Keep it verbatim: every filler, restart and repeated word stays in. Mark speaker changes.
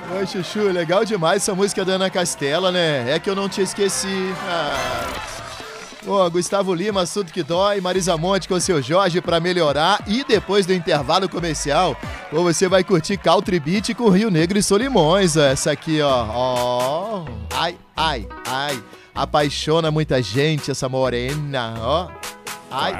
Speaker 1: Oi, Chuchu, legal demais essa música da Ana Castela, né? É que eu não te esqueci. Ah. Ô, Gustavo Lima, Assunto que Dói, Marisa Monte com seu Jorge pra melhorar. E depois do intervalo comercial, pô, você vai curtir Country Beat com Rio Negro e Solimões. Ó, essa aqui, ó. Ó. Ai, ai, ai. Apaixona muita gente essa morena, ó. Ai.